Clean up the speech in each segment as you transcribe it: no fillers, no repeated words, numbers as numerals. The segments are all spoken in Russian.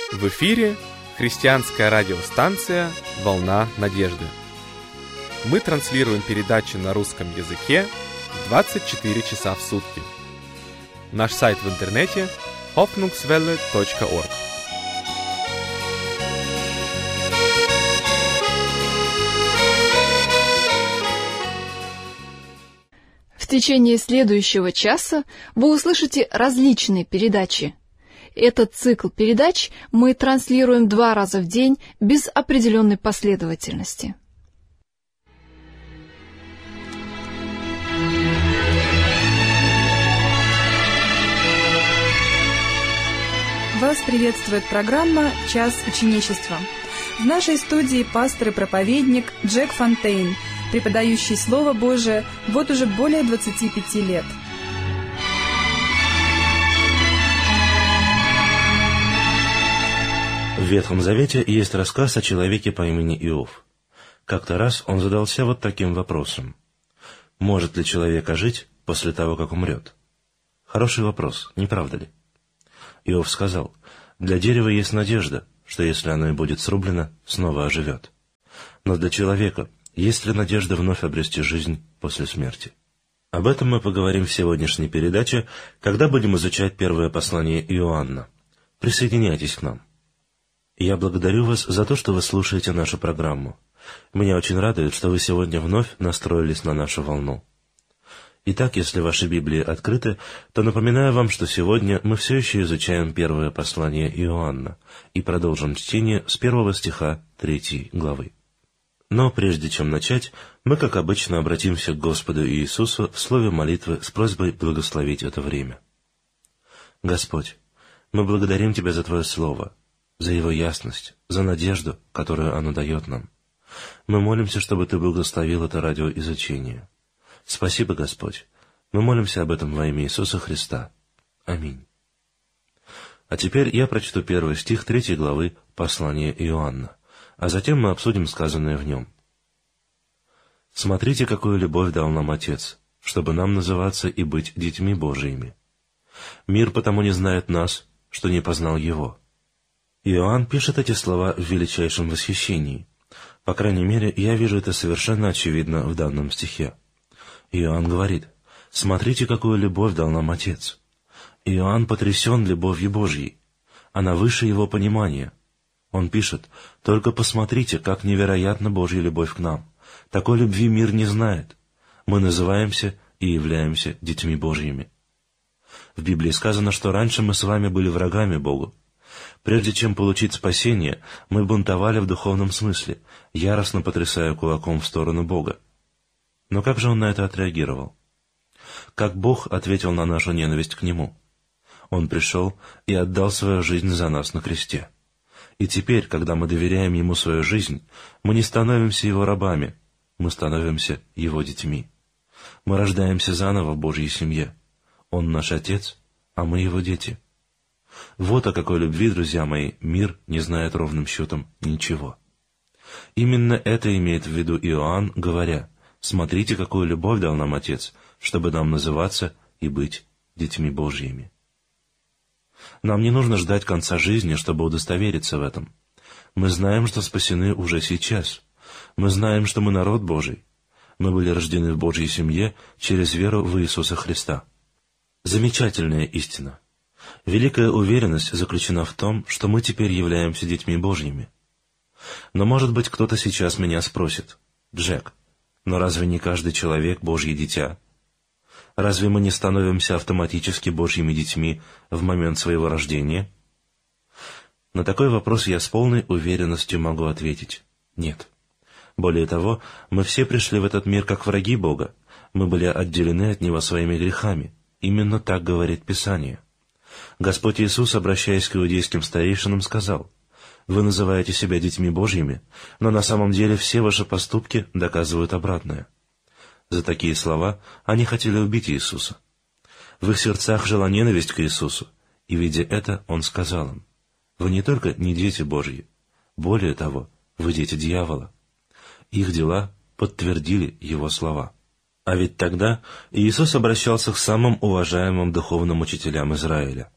В эфире христианская радиостанция «Волна надежды». Мы транслируем передачи на русском языке 24 часа в сутки. Наш сайт в интернете hoffnungswelle.org. В течение следующего часа вы услышите различные передачи. Этот цикл передач мы транслируем 2 раза в день без определенной последовательности. Вас приветствует программа «Час ученичества». В нашей студии пастор и проповедник Джек Фонтейн, преподающий Слово Божие вот уже более 25 лет. В Ветхом Завете есть рассказ о человеке по имени Иов. Как-то раз он задался вот таким вопросом: может ли человек ожить после того, как умрет? Хороший вопрос, не правда ли? Иов сказал: для дерева есть надежда, что если оно и будет срублено, снова оживет. Но для человека есть ли надежда вновь обрести жизнь после смерти? Об этом мы поговорим в сегодняшней передаче, когда будем изучать первое послание Иоанна. Присоединяйтесь к нам. Я благодарю вас за то, что вы слушаете нашу программу. Меня очень радует, что вы сегодня вновь настроились на нашу волну. Итак, если ваши Библии открыты, то напоминаю вам, что сегодня мы все еще изучаем первое послание Иоанна и продолжим чтение с 1 стиха 3 главы. Но прежде чем начать, мы, как обычно, обратимся к Господу Иисусу в слове молитвы с просьбой благословить это время. Господь, мы благодарим Тебя за Твое Слово, за его ясность, за надежду, которую оно дает нам. Мы молимся, чтобы Ты благословил это радиоизучение. Спасибо, Господь. Мы молимся об этом во имя Иисуса Христа. Аминь. А теперь я прочту 1 стих 3 главы послания Иоанна, а затем мы обсудим сказанное в нем. «Смотрите, какую любовь дал нам Отец, чтобы нам называться и быть детьми Божиими. Мир потому не знает нас, что не познал Его». Иоанн пишет эти слова в величайшем восхищении. По крайней мере, я вижу это совершенно очевидно в данном стихе. Иоанн говорит: «Смотрите, какую любовь дал нам Отец». Иоанн потрясен любовью Божьей. Она выше его понимания. Он пишет: «Только посмотрите, как невероятна Божья любовь к нам. Такой любви мир не знает. Мы называемся и являемся детьми Божьими». В Библии сказано, что раньше мы с вами были врагами Богу. Прежде чем получить спасение, мы бунтовали в духовном смысле, яростно потрясая кулаком в сторону Бога. Но как же Он на это отреагировал? Как Бог ответил на нашу ненависть к Нему? Он пришел и отдал свою жизнь за нас на кресте. И теперь, когда мы доверяем Ему свою жизнь, мы не становимся Его рабами, мы становимся Его детьми. Мы рождаемся заново в Божьей семье. Он наш Отец, а мы Его дети. Вот о какой любви, друзья мои, мир не знает ровным счетом ничего. Именно это имеет в виду Иоанн, говоря: «Смотрите, какую любовь дал нам Отец, чтобы нам называться и быть детьми Божьими». Нам не нужно ждать конца жизни, чтобы удостовериться в этом. Мы знаем, что спасены уже сейчас. Мы знаем, что мы народ Божий. Мы были рождены в Божьей семье через веру в Иисуса Христа. Замечательная истина. Великая уверенность заключена в том, что мы теперь являемся детьми Божьими. Но, может быть, кто-то сейчас меня спросит: «Джек, но разве не каждый человек Божье дитя? Разве мы не становимся автоматически Божьими детьми в момент своего рождения?» На такой вопрос я с полной уверенностью могу ответить: нет. Более того, мы все пришли в этот мир как враги Бога. Мы были отделены от Него своими грехами. Именно так говорит Писание. Господь Иисус, обращаясь к иудейским старейшинам, сказал: «Вы называете себя детьми Божьими, но на самом деле все ваши поступки доказывают обратное». За такие слова они хотели убить Иисуса. В их сердцах жила ненависть к Иисусу, и, видя это, Он сказал им: «Вы не только не дети Божьи, более того, вы дети дьявола». Их дела подтвердили Его слова. А ведь тогда Иисус обращался к самым уважаемым духовным учителям Израиля.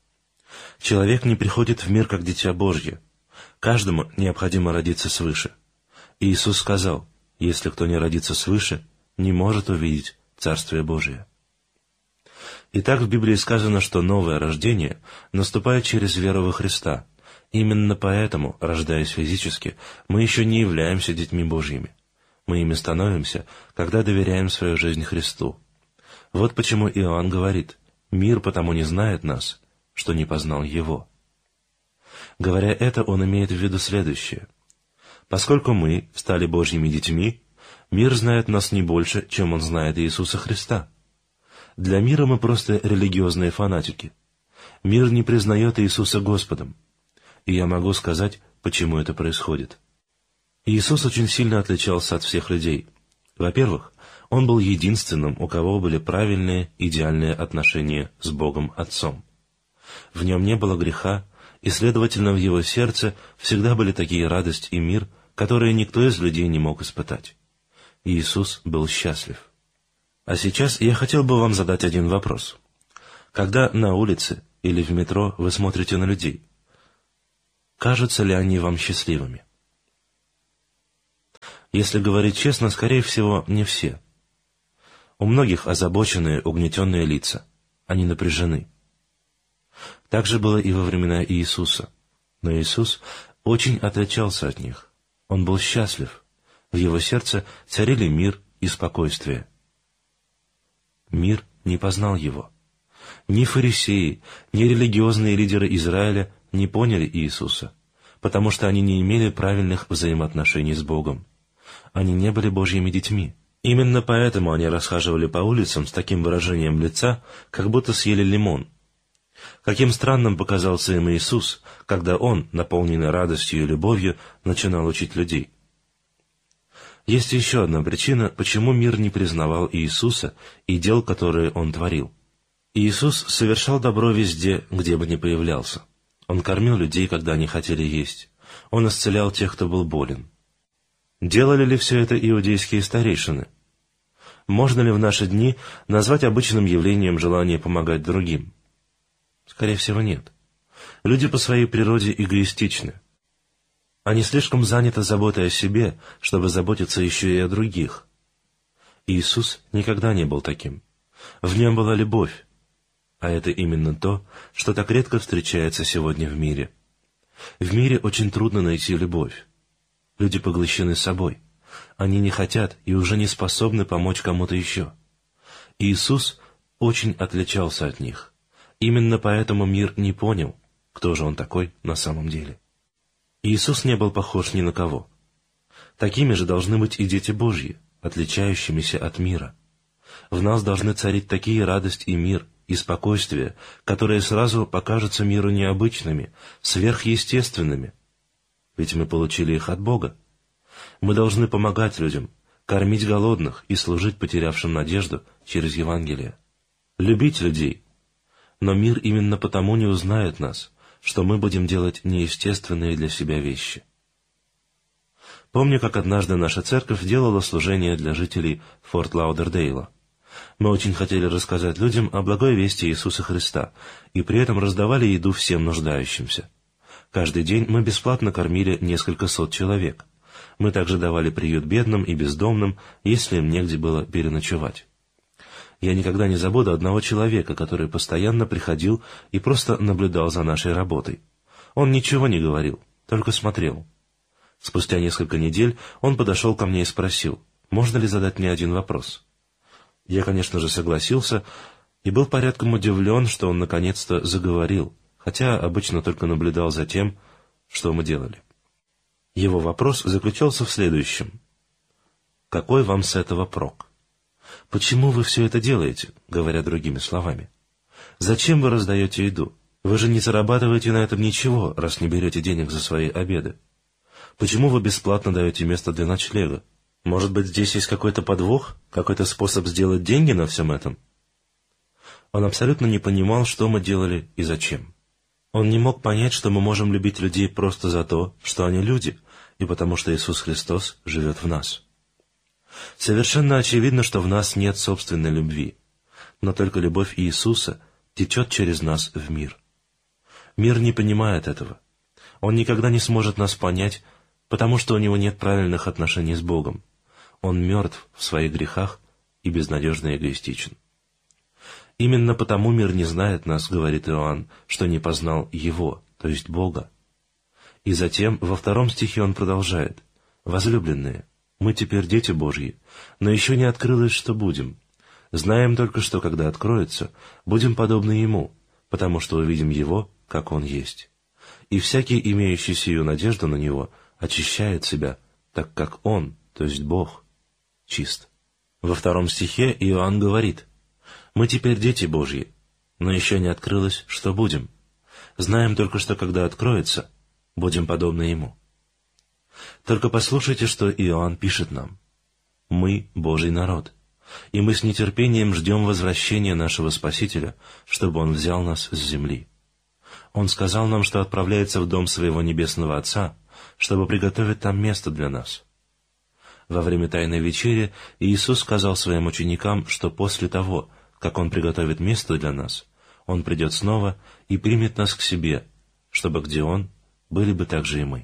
Человек не приходит в мир как дитя Божье. Каждому необходимо родиться свыше. И Иисус сказал: «Если кто не родится свыше, не может увидеть Царствие Божие». Итак, в Библии сказано, что новое рождение наступает через веру во Христа. Именно поэтому, рождаясь физически, мы еще не являемся детьми Божьими. Мы ими становимся, когда доверяем свою жизнь Христу. Вот почему Иоанн говорит: «Мир потому не знает нас, что не познал Его». Говоря это, он имеет в виду следующее. Поскольку мы стали Божьими детьми, мир знает нас не больше, чем он знает Иисуса Христа. Для мира мы просто религиозные фанатики. Мир не признает Иисуса Господом. И я могу сказать, почему это происходит. Иисус очень сильно отличался от всех людей. Во-первых, Он был единственным, у кого были правильные, идеальные отношения с Богом Отцом. В Нем не было греха, и, следовательно, в Его сердце всегда были такие радость и мир, которые никто из людей не мог испытать. Иисус был счастлив. А сейчас я хотел бы вам задать один вопрос. Когда на улице или в метро вы смотрите на людей, кажутся ли они вам счастливыми? Если говорить честно, скорее всего, не все. У многих озабоченные, угнетенные лица. Они напряжены. Так же было и во времена Иисуса. Но Иисус очень отличался от них. Он был счастлив. В Его сердце царили мир и спокойствие. Мир не познал Его. Ни фарисеи, ни религиозные лидеры Израиля не поняли Иисуса, потому что они не имели правильных взаимоотношений с Богом. Они не были Божьими детьми. Именно поэтому они расхаживали по улицам с таким выражением лица, как будто съели лимон. Каким странным показался им Иисус, когда Он, наполненный радостью и любовью, начинал учить людей. Есть еще одна причина, почему мир не признавал Иисуса и дел, которые Он творил. Иисус совершал добро везде, где бы ни появлялся. Он кормил людей, когда они хотели есть. Он исцелял тех, кто был болен. Делали ли все это иудейские старейшины? Можно ли в наши дни назвать обычным явлением желание помогать другим? Скорее всего, нет. Люди по своей природе эгоистичны. Они слишком заняты заботой о себе, чтобы заботиться еще и о других. Иисус никогда не был таким. В Нем была любовь. А это именно то, что так редко встречается сегодня в мире. В мире очень трудно найти любовь. Люди поглощены собой. Они не хотят и уже не способны помочь кому-то еще. Иисус очень отличался от них. Именно поэтому мир не понял, кто же Он такой на самом деле. Иисус не был похож ни на кого. Такими же должны быть и дети Божьи, отличающимися от мира. В нас должны царить такие радость и мир, и спокойствие, которые сразу покажутся миру необычными, сверхъестественными. Ведь мы получили их от Бога. Мы должны помогать людям, кормить голодных и служить потерявшим надежду через Евангелие. Любить людей. Но мир именно потому не узнает нас, что мы будем делать неестественные для себя вещи. Помню, как однажды наша церковь делала служение для жителей Форт Лаудердейла. Мы очень хотели рассказать людям о благой вести Иисуса Христа, и при этом раздавали еду всем нуждающимся. Каждый день мы бесплатно кормили несколько сот человек. Мы также давали приют бедным и бездомным, если им негде было переночевать. Я никогда не забуду одного человека, который постоянно приходил и просто наблюдал за нашей работой. Он ничего не говорил, только смотрел. Спустя несколько недель он подошел ко мне и спросил, можно ли задать мне один вопрос. Я, конечно же, согласился и был порядком удивлен, что он наконец-то заговорил, хотя обычно только наблюдал за тем, что мы делали. Его вопрос заключался в следующем. «Какой вам с этого прок? Почему вы все это делаете?» говоря другими словами. «Зачем вы раздаете еду? Вы же не зарабатываете на этом ничего, раз не берете денег за свои обеды. Почему вы бесплатно даете место для ночлега? Может быть, здесь есть какой-то подвох, какой-то способ сделать деньги на всем этом?» Он абсолютно не понимал, что мы делали и зачем. Он не мог понять, что мы можем любить людей просто за то, что они люди, и потому что Иисус Христос живет в нас. Совершенно очевидно, что в нас нет собственной любви, но только любовь Иисуса течет через нас в мир. Мир не понимает этого. Он никогда не сможет нас понять, потому что у него нет правильных отношений с Богом. Он мертв в своих грехах и безнадежно эгоистичен. Именно потому мир не знает нас, говорит Иоанн, что не познал Его, то есть Бога. И затем во 2 стихе он продолжает: «Возлюбленные, мы теперь дети Божьи, но еще не открылось, что будем. Знаем только, что когда откроется, будем подобны Ему, потому что увидим Его, как Он есть. И всякий, имеющий сию надежду на Него, очищает себя, так как Он, то есть Бог, чист». Во 2 стихе Иоанн говорит: «Мы теперь дети Божьи, но еще не открылось, что будем. Знаем только, что когда откроется, будем подобны Ему». Только послушайте, что Иоанн пишет нам. Мы — Божий народ, и мы с нетерпением ждем возвращения нашего Спасителя, чтобы Он взял нас с земли. Он сказал нам, что отправляется в дом Своего Небесного Отца, чтобы приготовить там место для нас. Во время Тайной Вечери Иисус сказал Своим ученикам, что после того, как Он приготовит место для нас, Он придет снова и примет нас к себе, чтобы где Он, были бы также и мы.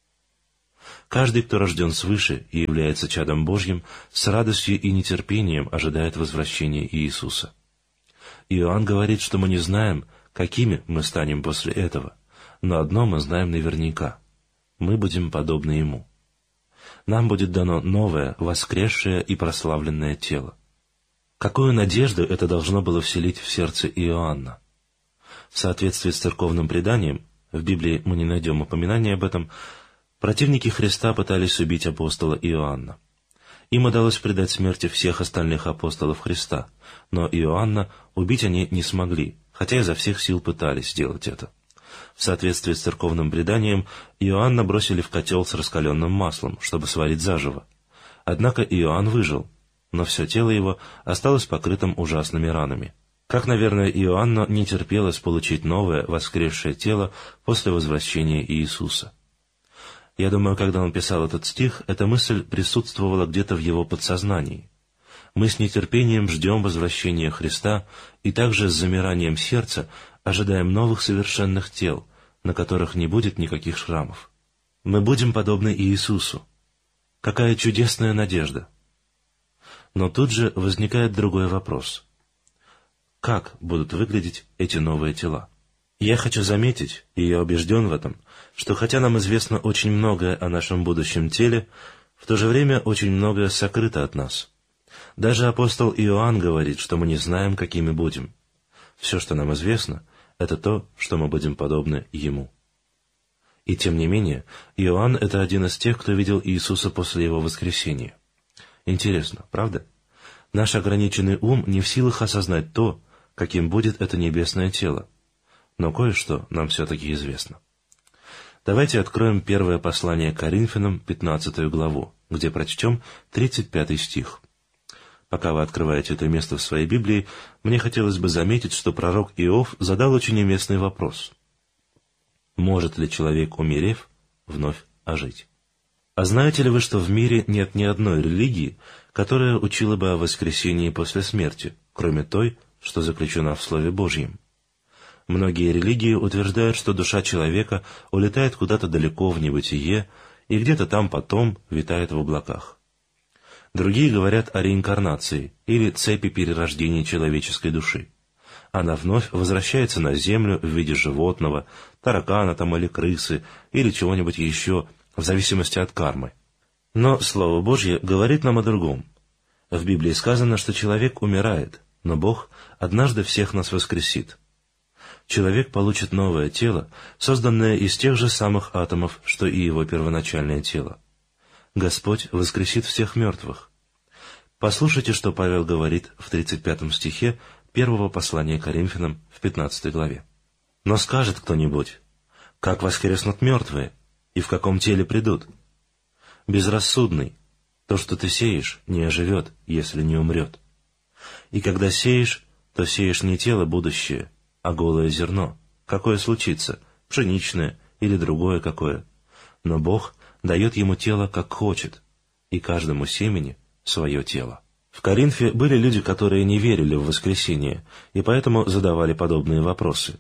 Каждый, кто рожден свыше и является чадом Божьим, с радостью и нетерпением ожидает возвращения Иисуса. Иоанн говорит, что мы не знаем, какими мы станем после этого, но одно мы знаем наверняка — мы будем подобны Ему. Нам будет дано новое, воскресшее и прославленное тело. Какую надежду это должно было вселить в сердце Иоанна? В соответствии с церковным преданием, в Библии мы не найдем упоминания об этом, противники Христа пытались убить апостола Иоанна. Им удалось предать смерти всех остальных апостолов Христа, но Иоанна убить они не смогли, хотя изо всех сил пытались сделать это. В соответствии с церковным преданием, Иоанна бросили в котел с раскаленным маслом, чтобы сварить заживо. Однако Иоанн выжил, но все тело его осталось покрытым ужасными ранами. Как, наверное, Иоанну не терпелось получить новое, воскресшее тело после возвращения Иисуса. Я думаю, когда он писал этот стих, эта мысль присутствовала где-то в его подсознании. Мы с нетерпением ждем возвращения Христа и также с замиранием сердца ожидаем новых совершенных тел, на которых не будет никаких шрамов. Мы будем подобны Иисусу. Какая чудесная надежда! Но тут же возникает другой вопрос. Как будут выглядеть эти новые тела? Я хочу заметить, и я убежден в этом, что хотя нам известно очень многое о нашем будущем теле, в то же время очень многое сокрыто от нас. Даже апостол Иоанн говорит, что мы не знаем, какими будем. Все, что нам известно, это то, что мы будем подобны Ему. И тем не менее, Иоанн — это один из тех, кто видел Иисуса после Его воскресения. Интересно, правда? Наш ограниченный ум не в силах осознать то, каким будет это небесное тело. Но кое-что нам все-таки известно. Давайте откроем первое послание к Коринфянам, 15 главу, где прочтем 35 стих. Пока вы открываете это место в своей Библии, мне хотелось бы заметить, что пророк Иов задал очень уместный вопрос. Может ли человек, умерев, вновь ожить? А знаете ли вы, что в мире нет ни одной религии, которая учила бы о воскресении после смерти, кроме той, что заключена в Слове Божьем? Многие религии утверждают, что душа человека улетает куда-то далеко в небытие и где-то там потом витает в облаках. Другие говорят о реинкарнации или цепи перерождения человеческой души. Она вновь возвращается на землю в виде животного, таракана там или крысы, или чего-нибудь еще, в зависимости от кармы. Но Слово Божье говорит нам о другом. В Библии сказано, что человек умирает, но Бог однажды всех нас воскресит. Человек получит новое тело, созданное из тех же самых атомов, что и его первоначальное тело. Господь воскресит всех мертвых. Послушайте, что Павел говорит в 35 стихе первого послания к Коринфянам в 15 главе. «Но скажет кто-нибудь, как воскреснут мертвые, и в каком теле придут? Безрассудный, то, что ты сеешь, не оживет, если не умрет. И когда сеешь, то сеешь не тело будущее, а голое зерно. Какое случится, пшеничное или другое какое. Но Бог дает ему тело, как хочет, и каждому семени свое тело». В Коринфе были люди, которые не верили в воскресение, и поэтому задавали подобные вопросы.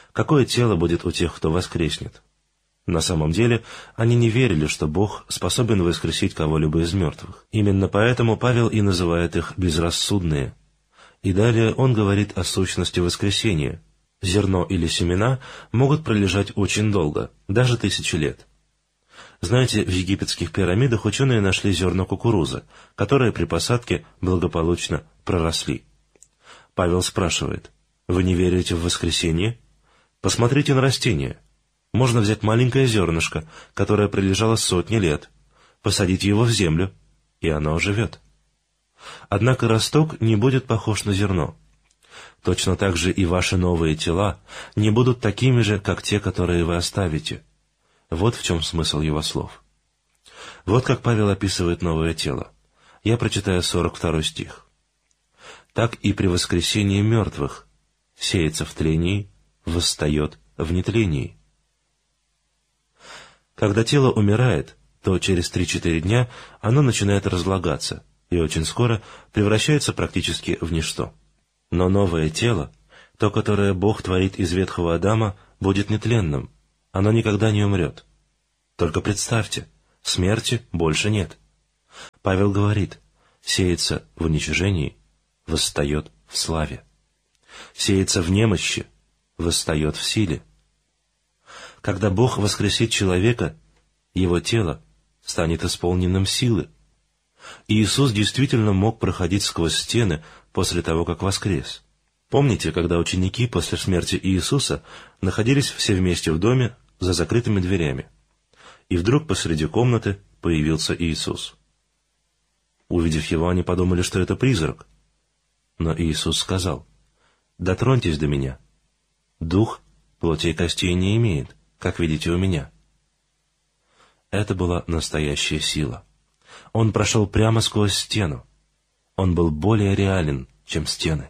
Какое тело будет у тех, кто воскреснет? На самом деле, они не верили, что Бог способен воскресить кого-либо из мертвых. Именно поэтому Павел и называет их «безрассудные». И далее он говорит о сущности воскресения. Зерно или семена могут пролежать очень долго, даже 1000 лет. Знаете, в египетских пирамидах ученые нашли зерна кукурузы, которые при посадке благополучно проросли. Павел спрашивает: «Вы не верите в воскресение? Посмотрите на растение. Можно взять маленькое зернышко, которое пролежало сотни лет, посадить его в землю, и оно оживет. Однако росток не будет похож на зерно. Точно так же и ваши новые тела не будут такими же, как те, которые вы оставите». Вот в чем смысл его слов. Вот как Павел описывает новое тело. Я прочитаю 42 стих. «Так и при воскресении мертвых сеется в тлении, восстает в нетлении». Когда тело умирает, то через 3-4 дня оно начинает разлагаться и очень скоро превращается практически в ничто. Но новое тело, то, которое Бог творит из ветхого Адама, будет нетленным. Оно никогда не умрет. Только представьте, смерти больше нет. Павел говорит: сеется в уничижении, восстает в славе. Сеется в немощи, восстает в силе. Когда Бог воскресит человека, его тело станет исполненным силы. И Иисус действительно мог проходить сквозь стены после того, как воскрес. Помните, когда ученики после смерти Иисуса находились все вместе в доме за закрытыми дверями, и вдруг посреди комнаты появился Иисус. Увидев его, они подумали, что это призрак. Но Иисус сказал: «Дотроньтесь до меня. Дух плоти и костей не имеет, как видите у меня». Это была настоящая сила. Он прошел прямо сквозь стену. Он был более реален, чем стены.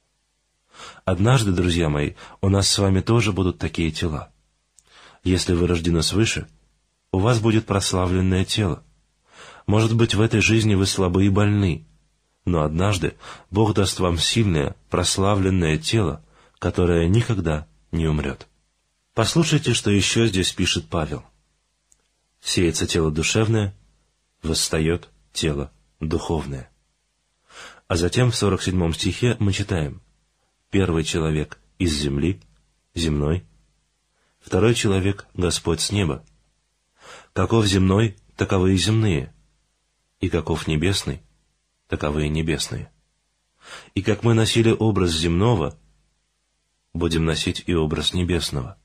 Однажды, друзья мои, у нас с вами тоже будут такие тела. Если вы рождены свыше, у вас будет прославленное тело. Может быть, в этой жизни вы слабы и больны, но однажды Бог даст вам сильное, прославленное тело, которое никогда не умрет. Послушайте, что еще здесь пишет Павел. «Сеется тело душевное, восстает тело духовное». А затем в 47 стихе мы читаем: «Первый человек из земли, земной, второй человек — Господь с неба. Каков земной, таковы и земные, и каков небесный, таковы и небесные. И как мы носили образ земного, будем носить и образ небесного».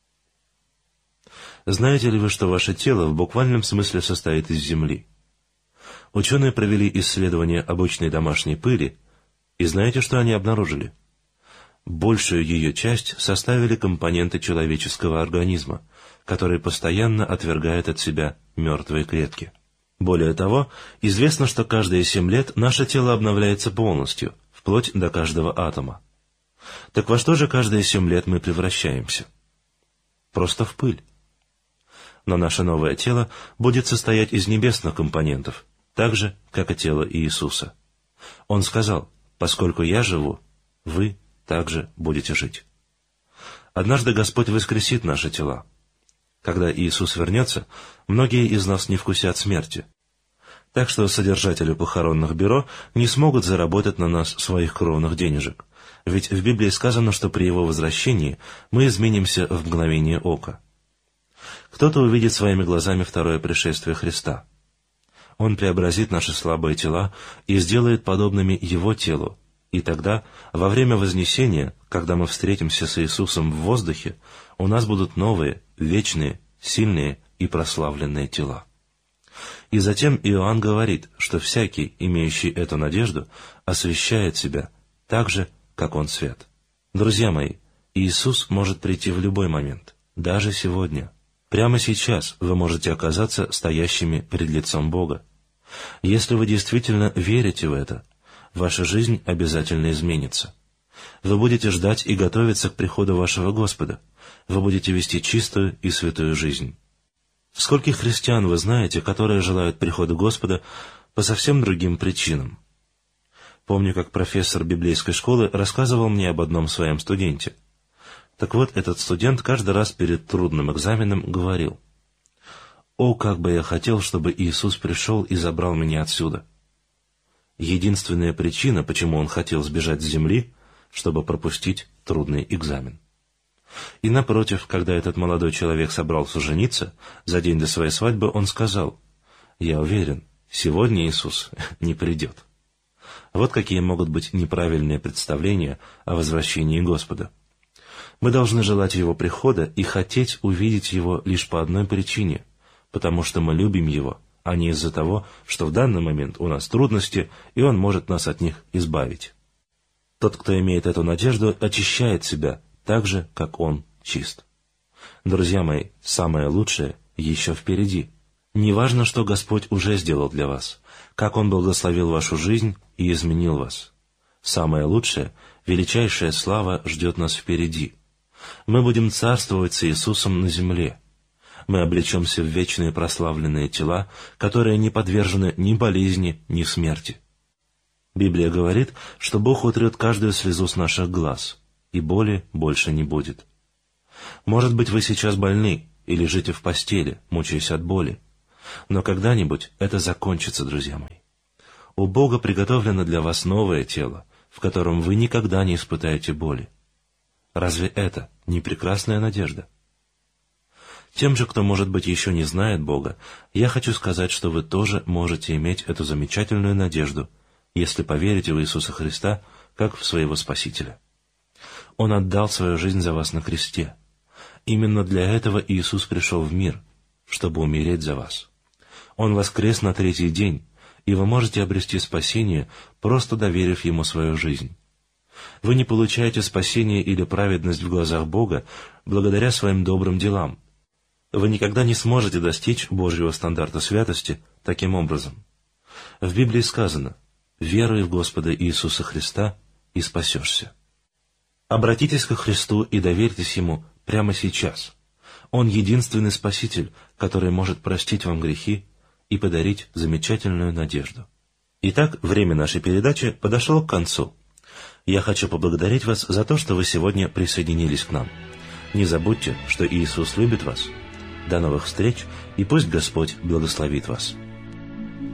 Знаете ли вы, что ваше тело в буквальном смысле состоит из земли? Ученые провели исследование обычной домашней пыли, и знаете, что они обнаружили? Большую ее часть составили компоненты человеческого организма, который постоянно отвергает от себя мертвые клетки. Более того, известно, что каждые 7 лет наше тело обновляется полностью, вплоть до каждого атома. Так во что же каждые 7 лет мы превращаемся? Просто в пыль. Но наше новое тело будет состоять из небесных компонентов, так же, как и тело Иисуса. Он сказал: «Поскольку я живу, вы также будете жить». Однажды Господь воскресит наши тела. Когда Иисус вернется, многие из нас не вкусят смерти. Так что содержатели похоронных бюро не смогут заработать на нас своих кровных денежек, ведь в Библии сказано, что при Его возвращении мы изменимся в мгновение ока. Кто-то увидит своими глазами второе пришествие Христа. Он преобразит наши слабые тела и сделает подобными Его телу, и тогда, во время вознесения, когда мы встретимся с Иисусом в воздухе, у нас будут новые, вечные, сильные и прославленные тела. И затем Иоанн говорит, что всякий, имеющий эту надежду, освящает себя так же, как он свят. Друзья мои, Иисус может прийти в любой момент, даже сегодня. Прямо сейчас вы можете оказаться стоящими перед лицом Бога. Если вы действительно верите в это, ваша жизнь обязательно изменится. Вы будете ждать и готовиться к приходу вашего Господа. Вы будете вести чистую и святую жизнь. Скольких христиан вы знаете, которые желают прихода Господа по совсем другим причинам? Помню, как профессор библейской школы рассказывал мне об одном своем студенте. Так вот, этот студент каждый раз перед трудным экзаменом говорил: «О, как бы я хотел, чтобы Иисус пришел и забрал меня отсюда». Единственная причина, почему он хотел сбежать с земли, чтобы пропустить трудный экзамен. И напротив, когда этот молодой человек собрался жениться, за день до своей свадьбы он сказал: «Я уверен, сегодня Иисус не придет». Вот какие могут быть неправильные представления о возвращении Господа. Мы должны желать Его прихода и хотеть увидеть Его лишь по одной причине, потому что мы любим Его, а не из-за того, что в данный момент у нас трудности, и Он может нас от них избавить. Тот, кто имеет эту надежду, очищает себя так же, как Он чист. Друзья мои, самое лучшее еще впереди. Неважно, что Господь уже сделал для вас, как Он благословил вашу жизнь и изменил вас. Самое лучшее, величайшая слава ждет нас впереди. Мы будем царствовать с Иисусом на земле. Мы облечемся в вечные прославленные тела, которые не подвержены ни болезни, ни смерти. Библия говорит, что Бог утрет каждую слезу с наших глаз, и боли больше не будет. Может быть, вы сейчас больны и лежите в постели, мучаясь от боли, но когда-нибудь это закончится, друзья мои. У Бога приготовлено для вас новое тело, в котором вы никогда не испытаете боли. Разве это не прекрасная надежда? Тем же, кто, может быть, еще не знает Бога, я хочу сказать, что вы тоже можете иметь эту замечательную надежду, если поверите в Иисуса Христа как в своего Спасителя. Он отдал свою жизнь за вас на кресте. Именно для этого Иисус пришел в мир, чтобы умереть за вас. Он воскрес на третий день, и вы можете обрести спасение, просто доверив Ему свою жизнь. Вы не получаете спасение или праведность в глазах Бога благодаря своим добрым делам. Вы никогда не сможете достичь Божьего стандарта святости таким образом. В Библии сказано: «Веруй в Господа Иисуса Христа, и спасешься». Обратитесь ко Христу и доверьтесь Ему прямо сейчас. Он единственный Спаситель, который может простить вам грехи и подарить замечательную надежду. Итак, время нашей передачи подошло к концу. Я хочу поблагодарить вас за то, что вы сегодня присоединились к нам. Не забудьте, что Иисус любит вас. До новых встреч, и пусть Господь благословит вас.